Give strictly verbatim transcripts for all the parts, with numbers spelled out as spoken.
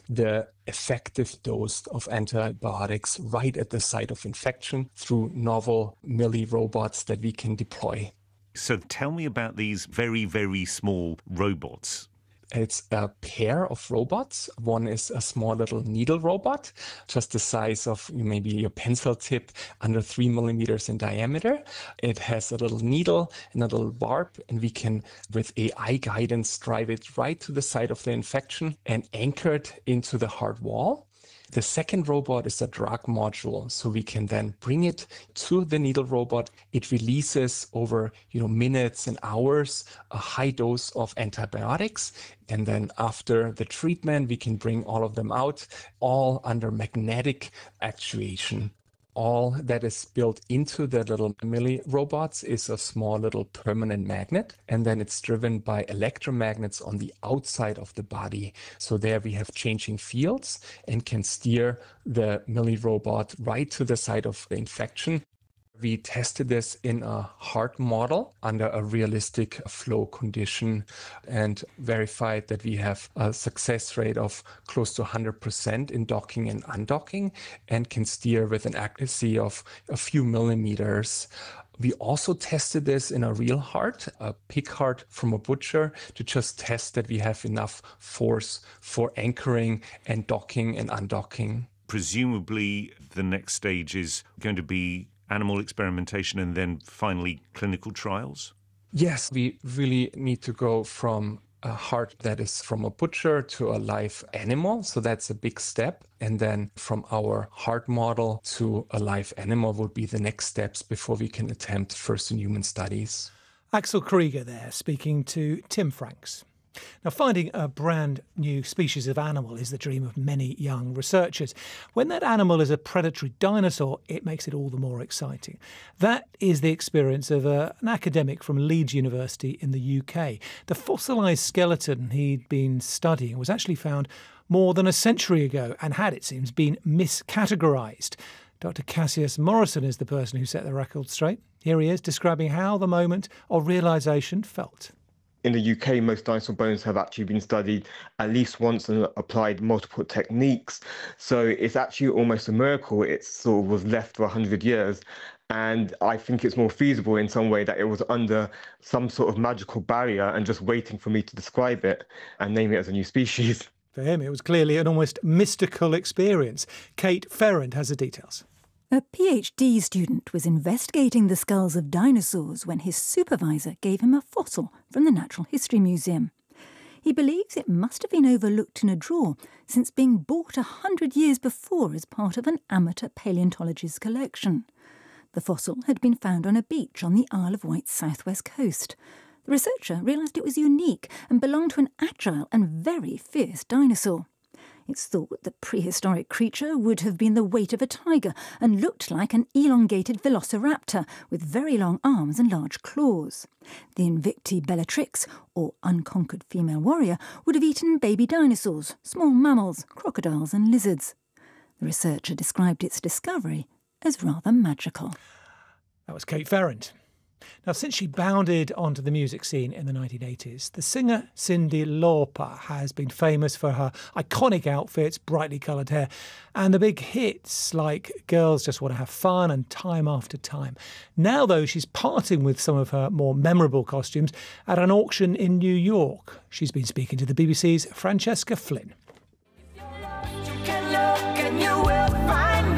the effective dose of antibiotics right at the site of infection through novel milli-robots that we can deploy. So tell me about these very, very small robots. It's a pair of robots. One is a small little needle robot, just the size of maybe your pencil tip, under three millimeters in diameter. It has a little needle and a little barb, and we can, with A I guidance, drive it right to the site of the infection and anchor it into the heart wall. The second robot is a drug module, so we can then bring it to the needle robot. It releases over you know minutes and hours a high dose of antibiotics, and then after the treatment, we can bring all of them out, all under magnetic actuation. All that is built into the little milli robots is a small little permanent magnet, and then it's driven by electromagnets on the outside of the body. So there we have changing fields and can steer the milli robot right to the site of the infection. We tested this in a heart model under a realistic flow condition and verified that we have a success rate of close to one hundred percent in docking and undocking and can steer with an accuracy of a few millimeters. We also tested this in a real heart, a pig heart from a butcher, to just test that we have enough force for anchoring and docking and undocking. Presumably, the next stage is going to be animal experimentation and then finally clinical trials? Yes, we really need to go from a heart that is from a butcher to a live animal. So that's a big step. And then from our heart model to a live animal would be the next steps before we can attempt first in human studies. Axel Krieger there, speaking to Tim Franks. Now, finding a brand new species of animal is the dream of many young researchers. When that animal is a predatory dinosaur, it makes it all the more exciting. That is the experience of a, an academic from Leeds University in the U K. The fossilised skeleton he'd been studying was actually found more than a century ago and had, it seems, been miscategorised. Doctor Cassius Morrison is the person who set the record straight. Here he is describing how the moment of realisation felt. In the U K, most dinosaur bones have actually been studied at least once and applied multiple techniques. So it's actually almost a miracle it sort of was left for one hundred years. And I think it's more feasible in some way that it was under some sort of magical barrier and just waiting for me to describe it and name it as a new species. For him, it was clearly an almost mystical experience. Kate Ferrand has the details. A PhD student was investigating the skulls of dinosaurs when his supervisor gave him a fossil from the Natural History Museum. He believes it must have been overlooked in a drawer since being bought a hundred years before as part of an amateur paleontologist's collection. The fossil had been found on a beach on the Isle of Wight's southwest coast. The researcher realised it was unique and belonged to an agile and very fierce dinosaur. It's thought the prehistoric creature would have been the weight of a tiger and looked like an elongated velociraptor with very long arms and large claws. The Invicti Bellatrix, or unconquered female warrior, would have eaten baby dinosaurs, small mammals, crocodiles and lizards. The researcher described its discovery as rather magical. That was Kate Ferrand. Now, since she bounded onto the music scene in the nineteen eighties, the singer Cyndi Lauper has been famous for her iconic outfits, brightly coloured hair, and the big hits like Girls Just Want to Have Fun and Time After Time. Now, though, she's parting with some of her more memorable costumes at an auction in New York. She's been speaking to the B B C's Francesca Flynn. You can look and you will find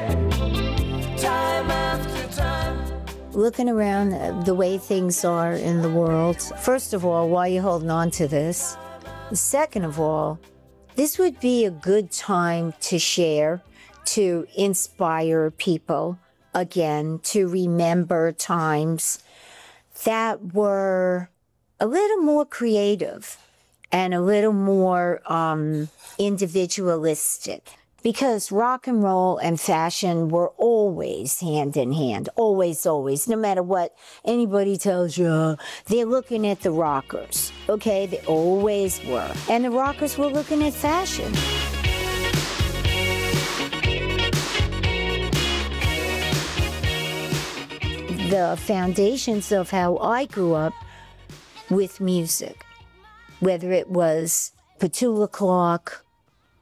me, time after time. Looking around the way things are in the world, first of all, why are you holding on to this? Second of all, this would be a good time to share, to inspire people, again, to remember times that were a little more creative and a little more um, individualistic. Because rock and roll and fashion were always hand in hand, always, always. No matter what anybody tells you, they're looking at the rockers, okay? They always were. And the rockers were looking at fashion. The foundations of how I grew up with music, whether it was Petula Clark,